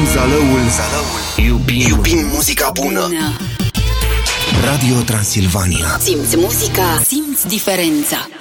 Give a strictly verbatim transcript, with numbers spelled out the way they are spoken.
zalăul, zalăul. Iubim, iubim muzica bună. bună Radio Transilvania. Simți muzica, simți diferența.